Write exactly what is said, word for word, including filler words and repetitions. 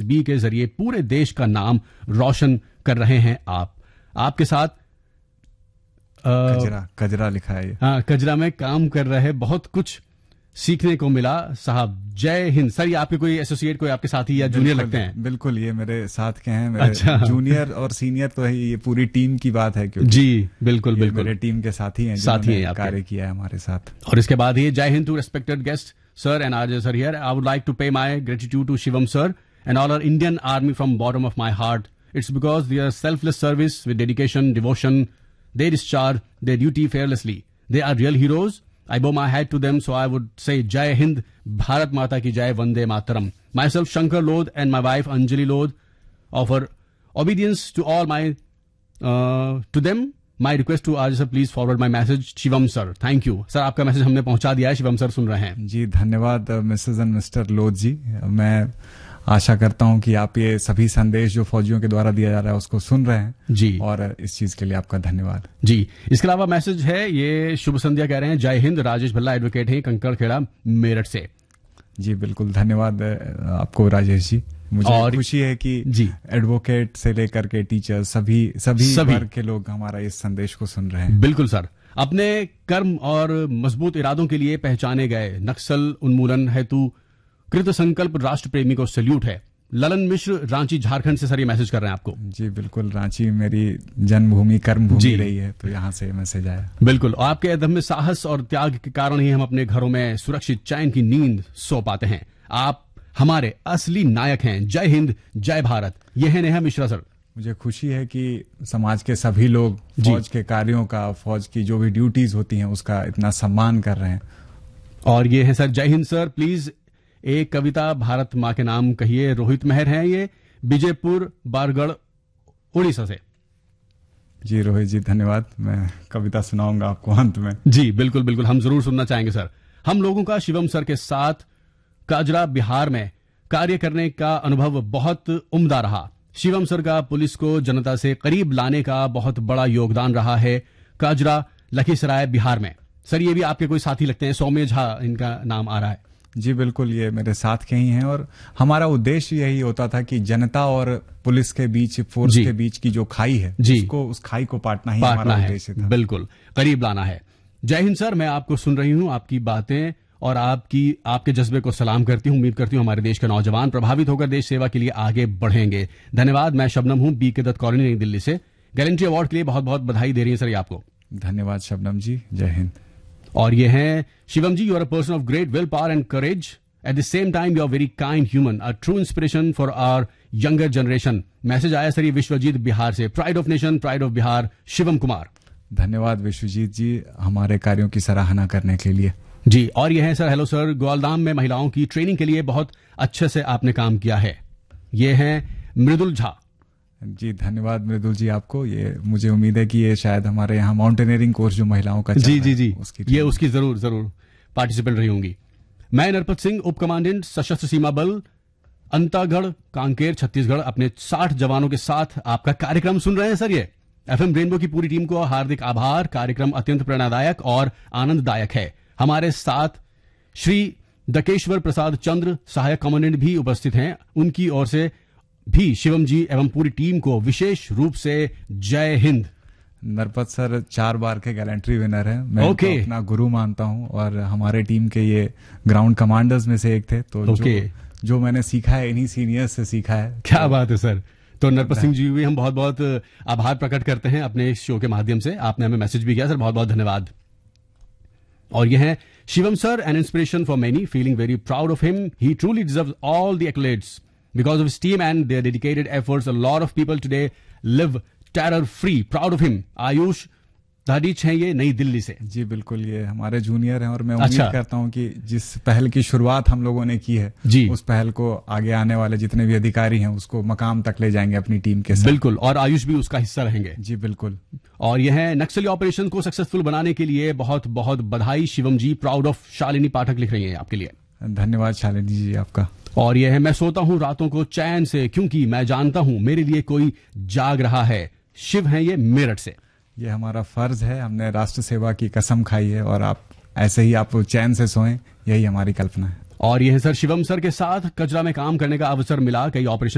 B के जरिए पूरे देश का नाम रोशन कर रहे हैं। आप आपके साथ कजरा कजरा लिखा है। हाँ, कजरा में काम कर रहे हैं, बहुत कुछ सीखने को मिला साहब। जय हिंद सर। ये आपके कोई एसोसिएट, कोई आपके साथी या जूनियर लगते हैं? बिल्कुल, ये मेरे साथ के हैं। मेरे अच्छा। जूनियर और सीनियर तो है, ये पूरी टीम की बात है क्योंकि जी बिल्कुल बिल्कुल मेरे टीम के साथी हैं, साथी हैं आपके, कार्य किया है हमारे साथ। और इसके बाद ये जय Hind to respected guest sir and RJ sir here. I would like to पे my gratitude to Shivam sir and all our Indian army from bottom of my heart. It's because there selfless service with dedication devotion they discharge there duty fearlessly. They are real heroes. I bow my hat to them, so I would say Jai Hind, Bharat Mata ki Jai, Vande Mataram. Myself, Shankar Lodh, and my wife Anjali Lodh offer obedience to all my uh, to them. My request to Arjun sir, please forward my message. Shivam sir, thank you. Sir, आपका message हमने पहुंचा दिया है, Shivam sir सुन रहे हैं। जी धन्यवाद Mrs and mister लोध जी। मैं आशा करता हूं कि आप ये सभी संदेश जो फौजियों के द्वारा दिया जा रहा है उसको सुन रहे हैं जी, और इस चीज के लिए आपका धन्यवाद जी। इसके अलावा मैसेज है, ये शुभ संध्या कह रहे हैं, जय हिंद। राजेश भल्ला एडवोकेट हैं, कंकड़ खेड़ा मेरठ से। जी बिल्कुल, धन्यवाद आपको राजेश जी। मुझे और खुशी है कि जी एडवोकेट से लेकर के टीचर सभी सभी, सभी वर्ग के लोग हमारा इस संदेश को सुन रहे हैं। बिल्कुल सर। अपने कर्म और मजबूत इरादों के लिए पहचाने गए नक्सल उन्मूलन हेतु कृत संकल्प राष्ट्र प्रेमी को सैल्यूट है। ललन मिश्र रांची झारखंड से सर ये मैसेज कर रहे हैं आपको। जी बिल्कुल, रांची मेरी जन्मभूमि कर्मभूमि रही है, तो यहाँ से मैसेज आया। बिल्कुल, और आपके अदम्य साहस और त्याग के कारण ही हम अपने घरों में सुरक्षित चैन की नींद सो पाते हैं। आप हमारे असली नायक हैं। जय हिंद, जय भारत। ये है नेहा मिश्रा सर। मुझे खुशी है कि समाज के सभी लोग फौज के कार्यों का, फौज की जो भी ड्यूटीज होती हैं उसका इतना सम्मान कर रहे हैं। और ये है सर, जय हिंद सर। प्लीज एक कविता भारत माँ के नाम कहिए। रोहित मेहर हैं ये, विजयपुर बारगढ़ उड़ीसा से। जी रोहित जी धन्यवाद। मैं कविता सुनाऊंगा आपको अंत में। जी बिल्कुल बिल्कुल, हम जरूर सुनना चाहेंगे सर। हम लोगों का शिवम सर के साथ काजरा बिहार में कार्य करने का अनुभव बहुत उम्दा रहा। शिवम सर का पुलिस को जनता से करीब लाने का बहुत बड़ा योगदान रहा है काजरा लखीसराय बिहार में। सर ये भी आपके कोई साथी लगते हैं, सौम्य झा इनका नाम आ रहा है। जी बिल्कुल, ये मेरे साथ के ही हैं और हमारा उद्देश्य यही होता था कि जनता और पुलिस के बीच, फोर्स के बीच की जो खाई है उसको, उस खाई को पाटना ही हमारा उद्देश्य था। बिल्कुल, करीब लाना है। जय हिंद सर। मैं आपको सुन रही हूँ, आपकी बातें और आपकी आपके जज्बे को सलाम करती हूँ। उम्मीद करती हूँ हमारे देश के नौजवान प्रभावित होकर देश सेवा के लिए आगे बढ़ेंगे। धन्यवाद। मैं शबनम हूँ, बी के दत्त कॉलोनी, नई दिल्ली से। गैलेंट्री अवार्ड के लिए बहुत बहुत बधाई दे रही है सर ये आपको। धन्यवाद शबनम जी, जय हिंद। और ये हैं शिवम जी, you are a person of great will power and courage. At the same time you are very kind human, a true inspiration for our younger generation. Message आया सर ये विश्वजीत बिहार से। Pride of nation, pride of Bihar, Shivam Kumar. धन्यवाद विश्वजीत जी हमारे कार्यों की सराहना करने के लिए। जी, और ये है सर, हेलो सर, ग्वालदाम में महिलाओं की ट्रेनिंग के लिए बहुत अच्छे से आपने काम किया है। ये है मृदुल झा। जी धन्यवाद मृदुल जी आपको। ये मुझे उम्मीद है कि ये शायद हमारे यहाँ माउंटेनियरिंग कोर्स जो महिलाओं का जी जी जी उसकी ये उसकी जरूर जरूर पार्टिसिपेंट रही होंगी। मैं नरपत सिंह, उप कमांडेंट सशस्त्र सीमा बल अंतागढ़ कांकेर छत्तीसगढ़, अपने साठ जवानों के साथ आपका कार्यक्रम सुन रहे हैं सर। ये एफएम रेनबो की पूरी टीम को हार्दिक आभार। कार्यक्रम अत्यंत प्रेरणादायक और आनंददायक है। हमारे साथ श्री दकेश्वर प्रसाद चंद्र सहायक कमांडेंट भी उपस्थित हैं। उनकी ओर से भी शिवम जी एवं पूरी टीम को विशेष रूप से जय हिंद। नरपत सर चार बार के गैलेंट्री विनर हैं। मैं okay. तो अपना गुरु मानता हूं और हमारे टीम के ये ग्राउंड कमांडर्स में से एक थे। तो okay. जो, जो मैंने सीखा है इन्हीं सीनियर्स से सीखा है। क्या तो, बात है सर। तो नरपत सिंह जी भी हम बहुत बहुत आभार प्रकट करते हैं अपने इस शो के माध्यम से। आपने हमें मैसेज भी किया सर, बहुत बहुत धन्यवाद। और ये है Shivam sir, an inspiration for many, feeling very proud of him. He truly deserves all the एक्लेड्स because of his team and their dedicated efforts. A lot of people today live terror free. Proud of him. Ayush धाडीच हैं ये, नई दिल्ली से। जी बिल्कुल, ये हमारे junior हैं और मैं उम्मीद अच्छा। करता हूं कि जिस पहल की शुरुआत हम लोगों ने की है जी, उस पहल को आगे आने वाले जितने भी अधिकारी हैं उसको मकाम तक ले जाएंगे अपनी टीम के साथ। बिल्कुल, और आयुष भी उसका हिस्सा रहेंगे। जी बिल्कुल। और यह है नक्सली ऑपरेशन को सक्सेसफुल बनाने के लिए बहुत बहुत बधाई शिवम जी। प्राउड ऑफ शालिनी पाठक लिख रही है आपके लिए। धन्यवाद शालिनी जी आपका। और यह है, मैं सोता हूं रातों को चैन से क्योंकि मैं जानता हूं मेरे लिए कोई जाग रहा है। शिव हैं ये मेरठ से। ये हमारा फर्ज है, हमने राष्ट्र सेवा की कसम खाई है और आप ऐसे ही आप चैन से सोएं, यही हमारी कल्पना है। और यह सर शिवम सर के साथ कचरा में काम करने का अवसर मिला। कई ऑपरेशन